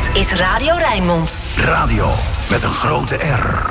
is Radio Rijnmond. Radio met een grote R.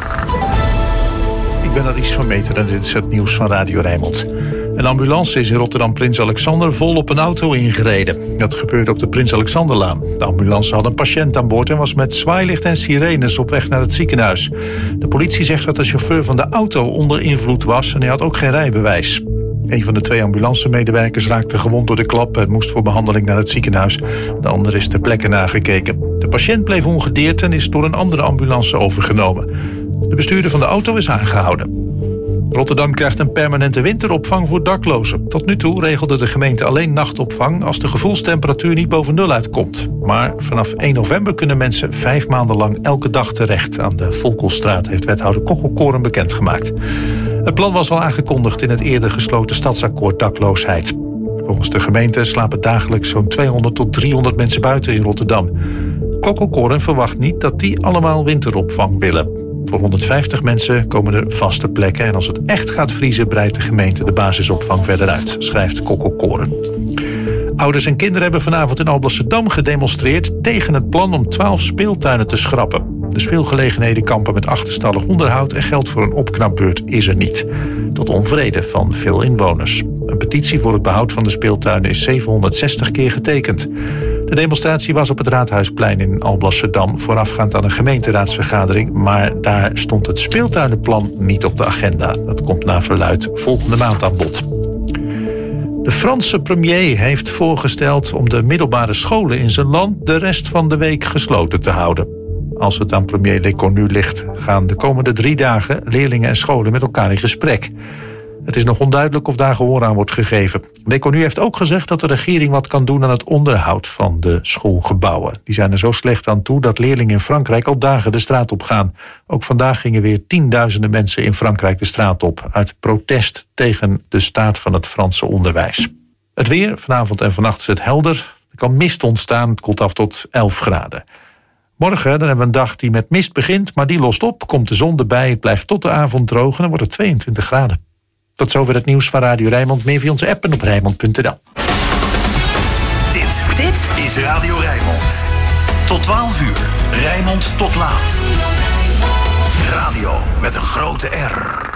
Ik ben Aries van Meter en dit is het nieuws van Radio Rijnmond. Een ambulance is in Rotterdam Prins Alexander vol op een auto ingereden. Dat gebeurde op de Prins Alexanderlaan. De ambulance had een patiënt aan boord en was met zwaailicht en sirenes op weg naar het ziekenhuis. De politie zegt dat de chauffeur van de auto onder invloed was en hij had ook geen rijbewijs. Een van de 2 ambulancemedewerkers raakte gewond door de klap en moest voor behandeling naar het ziekenhuis. De ander is ter plekke nagekeken. De patiënt bleef ongedeerd en is door een andere ambulance overgenomen. De bestuurder van de auto is aangehouden. Rotterdam krijgt een permanente winteropvang voor daklozen. Tot nu toe regelde de gemeente alleen nachtopvang als de gevoelstemperatuur niet boven 0 uitkomt. Maar vanaf 1 november kunnen mensen 5 maanden lang elke dag terecht aan de Volkelstraat, heeft wethouder Kokkelkoren bekendgemaakt. Het plan was al aangekondigd in het eerder gesloten stadsakkoord dakloosheid. Volgens de gemeente slapen dagelijks zo'n 200 tot 300 mensen buiten in Rotterdam. Kokkelkoren verwacht niet dat die allemaal winteropvang willen. Voor 150 mensen komen er vaste plekken en als het echt gaat vriezen breidt de gemeente de basisopvang verder uit, schrijft Kokkelkoren. Ouders en kinderen hebben vanavond in Alblasserdam gedemonstreerd tegen het plan om 12 speeltuinen te schrappen. De speelgelegenheden kampen met achterstallig onderhoud en geld voor een opknapbeurt is er niet. Tot onvrede van veel inwoners. Een petitie voor het behoud van de speeltuinen is 760 keer getekend. De demonstratie was op het Raadhuisplein in Alblasserdam voorafgaand aan een gemeenteraadsvergadering, maar daar stond het speeltuinenplan niet op de agenda. Dat komt naar verluidt volgende maand aan bod. De Franse premier heeft voorgesteld om de middelbare scholen in zijn land de rest van de week gesloten te houden. Als het aan premier Lecornu ligt, gaan de komende 3 dagen leerlingen en scholen met elkaar in gesprek. Het is nog onduidelijk of daar gehoor aan wordt gegeven. Lecornu heeft ook gezegd dat de regering wat kan doen aan het onderhoud van de schoolgebouwen. Die zijn er zo slecht aan toe dat leerlingen in Frankrijk al dagen de straat op gaan. Ook vandaag gingen weer tienduizenden mensen in Frankrijk de straat op uit protest tegen de staat van het Franse onderwijs. Het weer, vanavond en vannacht is het helder. Er kan mist ontstaan, het koelt af tot 11 graden. Morgen dan hebben we een dag die met mist begint, maar die lost op. Komt de zon erbij, het blijft tot de avond droog en dan wordt het 22 graden. Tot zover het nieuws van Radio Rijnmond. Meer via onze app en op Rijnmond.nl. Dit is Radio Rijnmond. Tot 12 uur. Rijnmond tot laat. Radio met een grote R.